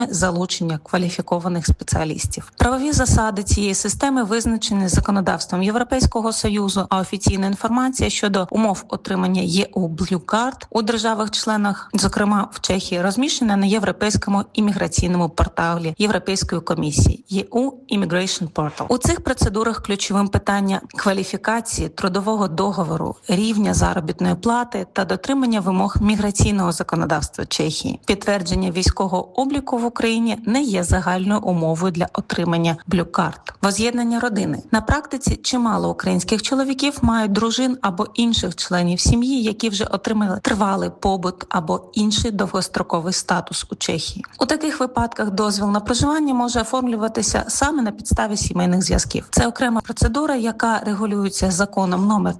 залучення кваліфікованих спеціалістів. Правові засади цієї системи визначені законодавством Європейського Союзу, а офіційна інформація щодо умов отримання EU Blue Card у державах-членах, зокрема в Чехії, розміщена на європейському імміграційному порталі Європейської комісії EU Immigration Portal. У цих процедурах ключовим питання кваліфікації, трудового договору, рівня заробітної плати та дотримання вимог міграційного законодавства Чехії. Підтвердження військового обліку в Україні не є загальною умовою для отримання Blue Card. Воз'єднання родини. На практиці чимало українських чоловіків мають дружин або інших членів сім'ї, які вже отримали тривалий побут або інший довгостроковий статус у Чехії. У таких випадках дозвіл на проживання може оформлюватися саме на підставі сімейних зв'язків. Це окрема процедура, яка регулюється законом номер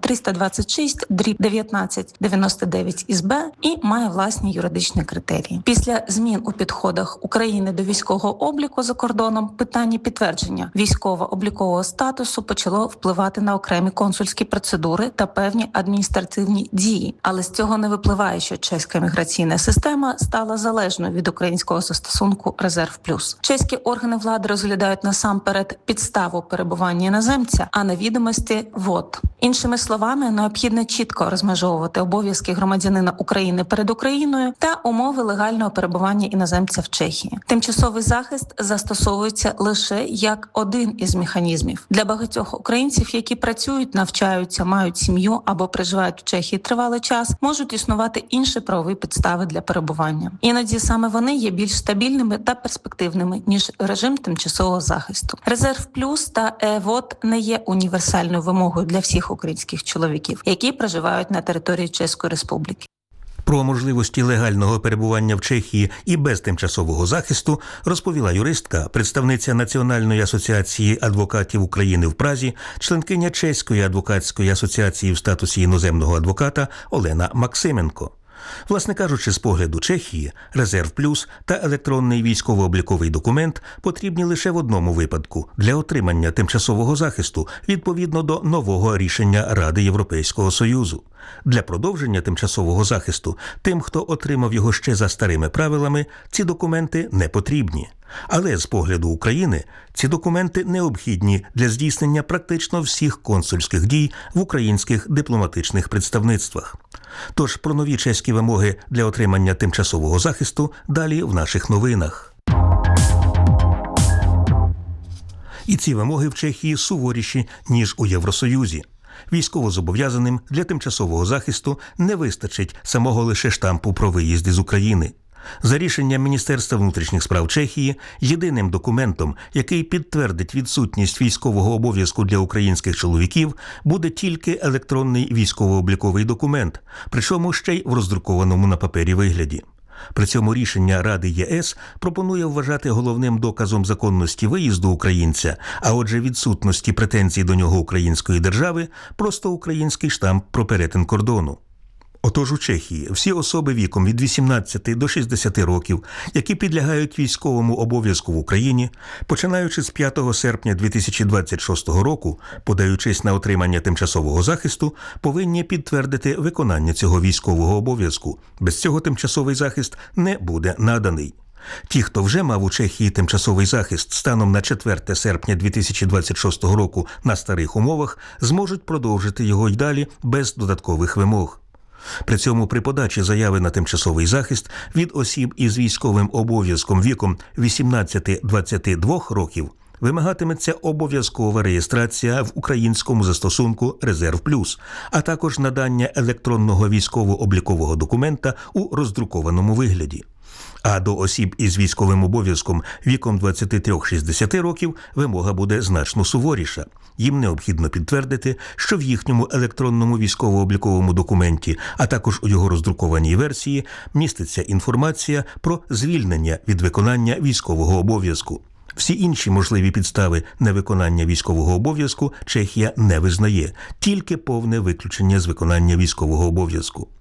326/1999 із-Б і має власні юридичні критерії. Після змін у підходах України до військового обліку за кордоном питання підтвердження військово-облікового статусу почало впливати на окремі консульські процедури та певні адміністративні дії. Але з цього не випливає, що чеська міграційна система стала залежною від українського застосунку «Резерв плюс». Чеські органи влади розглядають насамперед підставу перебування іноземця, а не відомості ВОД. Іншими словами, необхідно чітко розмежовувати обов'язки громадянина України перед Україною та умови легального перебування іноземця в Чехії. Тимчасовий захист застосовується лише як один із механізмів. Для багатьох українців, які працюють, навчаються, мають сім'ю або проживають в Чехії тривалий час, можуть існувати інші правові підстави для перебування. Іноді саме вони є більш стабільними та перспективними, ніж режим тимчасового захисту. Резерв плюс та ЕВОД не є універсальною вимогою для всіх українських чоловіків, які проживають на території Чеської Республіки. Про можливості легального перебування в Чехії і без тимчасового захисту розповіла юристка, представниця Національної асоціації адвокатів України в Празі, членкиня Чеської адвокатської асоціації в статусі іноземного адвоката Олена Максименко. Власне кажучи, з погляду Чехії, Резерв плюс та електронний військово-обліковий документ потрібні лише в одному випадку – для отримання тимчасового захисту відповідно до нового рішення Ради Європейського Союзу. Для продовження тимчасового захисту тим, хто отримав його ще за старими правилами, ці документи не потрібні. Але з погляду України ці документи необхідні для здійснення практично всіх консульських дій в українських дипломатичних представництвах. Тож про нові чеські вимоги для отримання тимчасового захисту далі в наших новинах. І ці вимоги в Чехії суворіші, ніж у Євросоюзі. Військовозобов'язаним для тимчасового захисту не вистачить самого лише штампу про виїзд із України. За рішенням Міністерства внутрішніх справ Чехії, єдиним документом, який підтвердить відсутність військового обов'язку для українських чоловіків, буде тільки електронний військово-обліковий документ, причому ще й в роздрукованому на папері вигляді. При цьому рішення Ради ЄС пропонує вважати головним доказом законності виїзду українця, а отже відсутності претензій до нього української держави, просто український штамп про перетин кордону. Отож у Чехії всі особи віком від 18 до 60 років, які підлягають військовому обов'язку в Україні, починаючи з 5 серпня 2026 року, подаючись на отримання тимчасового захисту, повинні підтвердити виконання цього військового обов'язку. Без цього тимчасовий захист не буде наданий. Ті, хто вже мав у Чехії тимчасовий захист станом на 4 серпня 2026 року на старих умовах, зможуть продовжити його й далі без додаткових вимог. При цьому при подачі заяви на тимчасовий захист від осіб із військовим обов'язком віком 18-22 років вимагатиметься обов'язкова реєстрація в українському застосунку «Резерв плюс», а також надання електронного військово-облікового документа у роздрукованому вигляді. А до осіб із військовим обов'язком віком 23-60 років вимога буде значно суворіша. Їм необхідно підтвердити, що в їхньому електронному військово-обліковому документі, а також у його роздрукованій версії, міститься інформація про звільнення від виконання військового обов'язку. Всі інші можливі підстави невиконання військового обов'язку Чехія не визнає, тільки повне виключення з виконання військового обов'язку.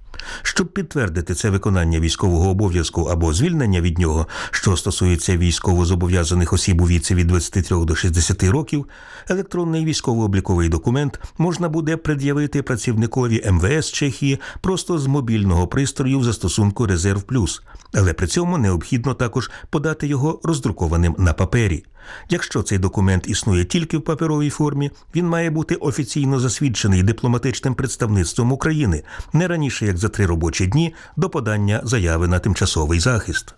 Щоб підтвердити це виконання військового обов'язку або звільнення від нього, що стосується військовозобов'язаних осіб у віці від 23 до 60 років, електронний військово-обліковий документ можна буде пред'явити працівникові МВС Чехії просто з мобільного пристрою в застосунку «Резерв Плюс», але при цьому необхідно також подати його роздрукованим на папері. Якщо цей документ існує тільки в паперовій формі, він має бути офіційно засвідчений дипломатичним представництвом України не раніше як за 3 робочі дні до подання заяви на тимчасовий захист.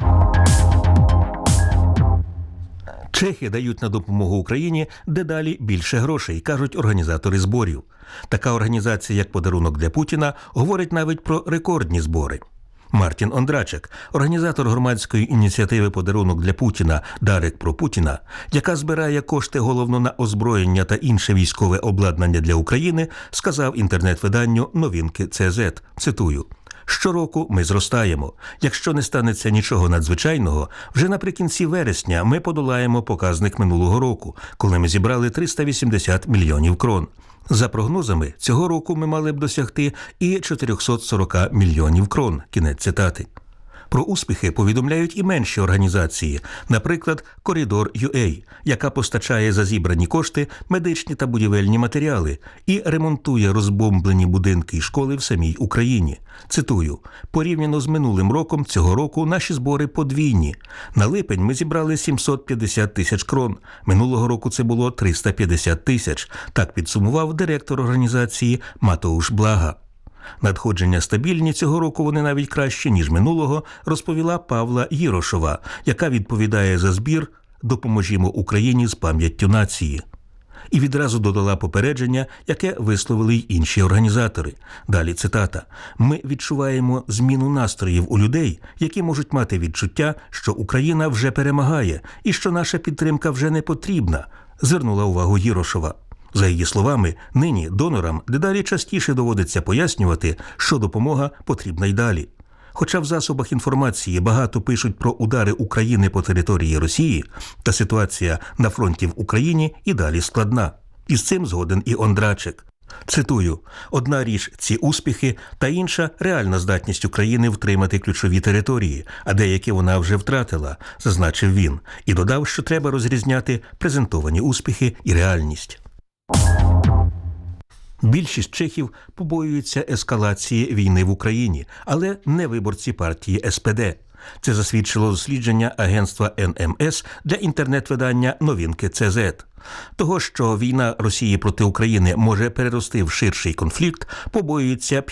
Чехи дають на допомогу Україні дедалі більше грошей, кажуть організатори зборів. Така організація, як «Подарунок для Путіна», говорить навіть про рекордні збори. Мартін Ондрачек, організатор громадської ініціативи «Подарунок для Путіна. Дарик про Путіна», яка збирає кошти головно на озброєння та інше військове обладнання для України, сказав інтернет-виданню «Новинки ЦЗ», цитую, «Щороку ми зростаємо. Якщо не станеться нічого надзвичайного, вже наприкінці вересня ми подолаємо показник минулого року, коли ми зібрали 380 мільйонів крон. За прогнозами, цього року ми мали б досягти і 440 мільйонів крон». Кінець цитати. Про успіхи повідомляють і менші організації, наприклад, Коридор.UA, яка постачає за зібрані кошти медичні та будівельні матеріали і ремонтує розбомблені будинки і школи в самій Україні. Цитую, «Порівняно з минулим роком, цього року наші збори подвійні. На липень ми зібрали 750 тисяч крон, минулого року це було 350 тисяч», так підсумував директор організації Матоуш Блага. Надходження стабільні, цього року вони навіть краще, ніж минулого, розповіла Павла Єрошова, яка відповідає за збір «Допоможімо Україні з пам'яттю нації». І відразу додала попередження, яке висловили й інші організатори. Далі цитата. «Ми відчуваємо зміну настроїв у людей, які можуть мати відчуття, що Україна вже перемагає і що наша підтримка вже не потрібна», звернула увагу Єрошова. За її словами, нині донорам дедалі частіше доводиться пояснювати, що допомога потрібна й далі. Хоча в засобах інформації багато пишуть про удари України по території Росії, та ситуація на фронті в Україні і далі складна. І з цим згоден і Ондрачек. Цитую, «Одна річ – ці успіхи, та інша – реальна здатність України втримати ключові території, а деякі вона вже втратила», зазначив він, і додав, що треба розрізняти презентовані успіхи і реальність. Більшість чехів побоюються ескалації війни в Україні, але не виборці партії СПД. Це засвідчило дослідження агентства НМС для інтернет-видання «Новинки ЦЗ». Того, що війна Росії проти України може перерости в ширший конфлікт, побоюються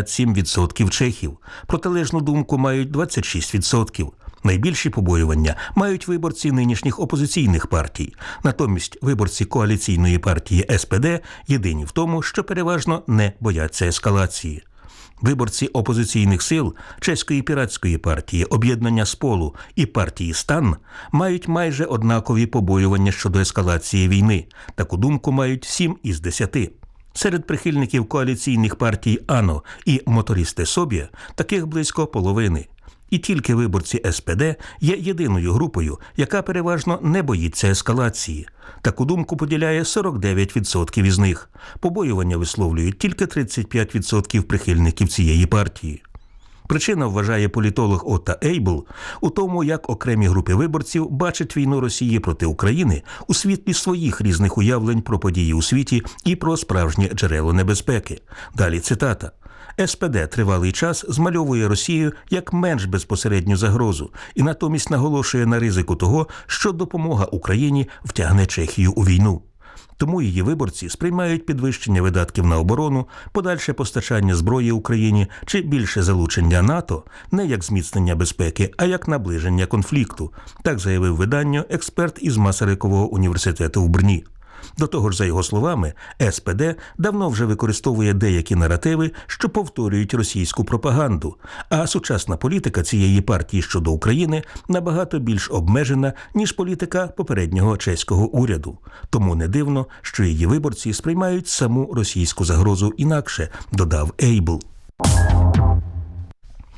57% чехів. Протилежну думку мають 26%. Найбільші побоювання мають виборці нинішніх опозиційних партій. Натомість виборці коаліційної партії СПД єдині в тому, що переважно не бояться ескалації. Виборці опозиційних сил Чеської піратської партії, Об'єднання Сполу і партії Стан мають майже однакові побоювання щодо ескалації війни. Таку думку мають 7 із 10. Серед прихильників коаліційних партій АНО і Моторісти Собі таких близько половини. І тільки виборці СПД є єдиною групою, яка переважно не боїться ескалації. Таку думку поділяє 49% із них. Побоювання висловлюють тільки 35% прихильників цієї партії. Причина, вважає політолог Отто Ейбл, у тому, як окремі групи виборців бачать війну Росії проти України у світлі своїх різних уявлень про події у світі і про справжнє джерело небезпеки. Далі цитата. СПД тривалий час змальовує Росію як менш безпосередню загрозу і натомість наголошує на ризику того, що допомога Україні втягне Чехію у війну. Тому її виборці сприймають підвищення видатків на оборону, подальше постачання зброї Україні чи більше залучення НАТО не як зміцнення безпеки, а як наближення конфлікту, так заявив виданню експерт із Масарикового університету в Брні. До того ж, за його словами, СПД давно вже використовує деякі наративи, що повторюють російську пропаганду, а сучасна політика цієї партії щодо України набагато більш обмежена, ніж політика попереднього чеського уряду. Тому не дивно, що її виборці сприймають саму російську загрозу інакше, додав Ейбл.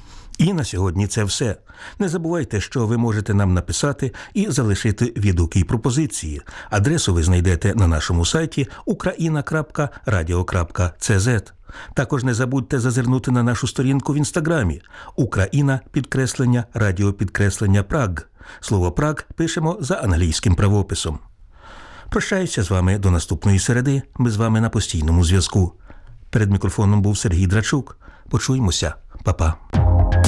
І на сьогодні це все. Не забувайте, що ви можете нам написати і залишити відгуки і пропозиції. Адресу ви знайдете на нашому сайті ukraina.radio.cz. Також не забудьте зазирнути на нашу сторінку в Інстаграмі Україна_радіо_Праг. Слово «Праг» пишемо за англійським правописом. Прощаюся з вами до наступної середи. Ми з вами на постійному зв'язку. Перед мікрофоном був Сергій Драчук. Почуємося. Па-па.